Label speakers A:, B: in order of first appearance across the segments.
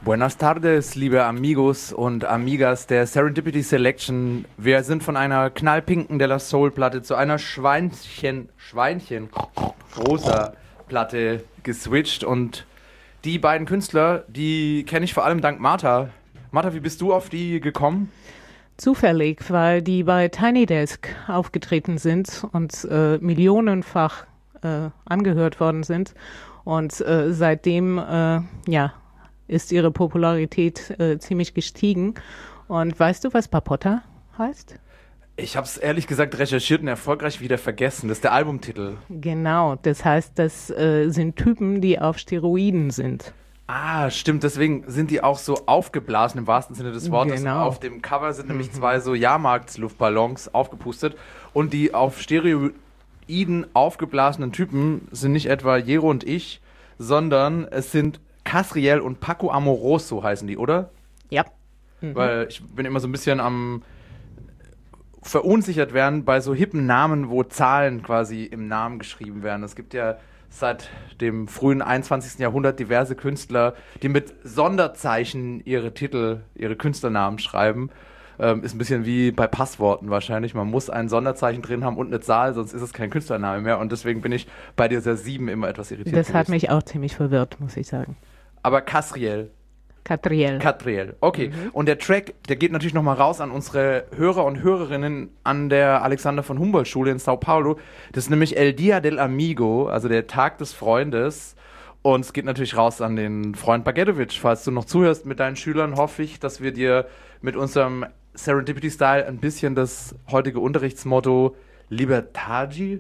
A: Buenas tardes, liebe Amigos und Amigas der Serendipity Selection. Wir sind von einer knallpinken De La Soul-Platte zu einer Schweinchen rosa Platte geswitcht und die beiden Künstler, die kenne ich vor allem dank Martha. Martha, wie bist du auf die gekommen?
B: Zufällig, weil die bei Tiny Desk aufgetreten sind und millionenfach angehört worden sind und seitdem ist ihre Popularität ziemlich gestiegen. Und weißt du, was Papotta heißt?
A: Ich habe es ehrlich gesagt recherchiert und erfolgreich wieder vergessen. Das ist der Albumtitel.
B: Genau, das heißt, das sind Typen, die auf Steroiden sind.
A: Ah, stimmt, deswegen sind die auch so aufgeblasen im wahrsten Sinne des Wortes.
B: Genau.
A: Auf dem Cover sind nämlich zwei so Jahrmarktsluftballons aufgepustet und die auf Steroiden aufgeblasenen Typen sind nicht etwa Jero und ich, sondern es sind Casriel und Paco Amoroso heißen die, oder?
B: Ja.
A: Weil ich bin immer so ein bisschen am verunsichert werden bei so hippen Namen, wo Zahlen quasi im Namen geschrieben werden. Es gibt ja seit dem frühen 21. Jahrhundert diverse Künstler, die mit Sonderzeichen ihre Künstlernamen schreiben. Ist ein bisschen wie bei Passworten wahrscheinlich. Man muss ein Sonderzeichen drin haben und eine Zahl, sonst ist es kein Künstlername mehr. Und deswegen bin ich bei dieser 7 immer etwas irritiert.
B: Das hat mich auch ziemlich verwirrt, muss ich sagen.
A: Aber Casriel.
B: Catriel.
A: Okay. Und der Track, der geht natürlich nochmal raus an unsere Hörer und Hörerinnen an der Alexander von Humboldt Schule in Sao Paulo. Das ist nämlich El Día del Amigo, also der Tag des Freundes. Und es geht natürlich raus an den Freund Bagetovic. Falls du noch zuhörst mit deinen Schülern, hoffe ich, dass wir dir mit unserem Serendipity-Style ein bisschen das heutige Unterrichtsmotto Libertade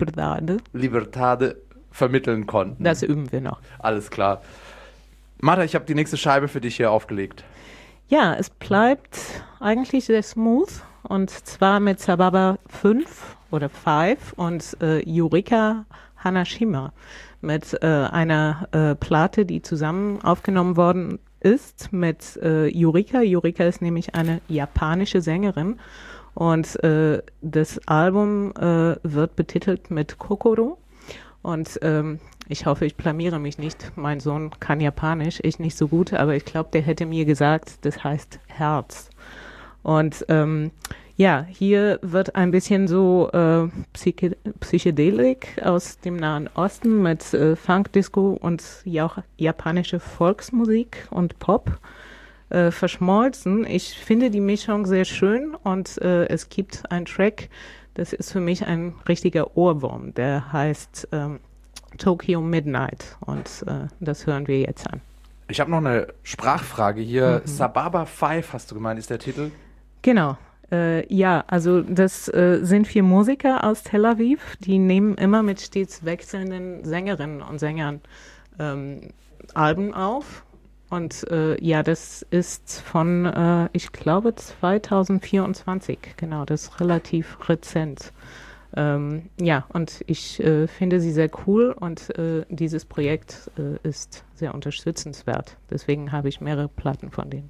A: vermitteln konnten.
B: Das üben wir noch.
A: Alles klar. Martha, ich habe die nächste Scheibe für dich hier aufgelegt.
B: Ja, es bleibt eigentlich sehr smooth und zwar mit Sababa 5 und Yurika Hanashima mit einer Platte, die zusammen aufgenommen worden ist mit Yurika. Yurika ist nämlich eine japanische Sängerin und das Album wird betitelt mit Kokoro und ich hoffe, ich blamiere mich nicht. Mein Sohn kann Japanisch, ich nicht so gut, aber ich glaube, der hätte mir gesagt, das heißt Herz. Und hier wird ein bisschen so Psychedelik aus dem Nahen Osten mit Funk, Disco und auch japanische Volksmusik und Pop verschmolzen. Ich finde die Mischung sehr schön und es gibt einen Track, das ist für mich ein richtiger Ohrwurm, der heißt Tokyo Midnight und das hören wir jetzt an.
A: Ich habe noch eine Sprachfrage hier. Sababa 5 hast du gemeint, ist der Titel?
B: Genau. Also das sind 4 Musiker aus Tel Aviv, die nehmen immer mit stets wechselnden Sängerinnen und Sängern Alben auf. Und das ist von, ich glaube, 2024. Genau, das ist relativ rezent. Und ich finde sie sehr cool und dieses Projekt ist sehr unterstützenswert. Deswegen habe ich mehrere Platten von denen.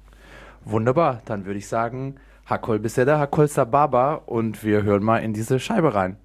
A: Wunderbar, dann würde ich sagen, Hakol Beseda, Hakol Sababa und wir hören mal in diese Scheibe rein.